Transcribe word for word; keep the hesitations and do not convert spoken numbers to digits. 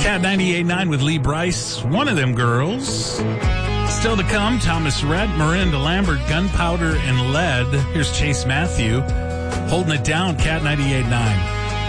Cat ninety-eight point nine with Lee Bryce, one of them girls. Still to come, Thomas Rhett, Miranda Lambert, Gunpowder and Lead. Here's Chase Matthew, holding it down, Cat ninety-eight point nine.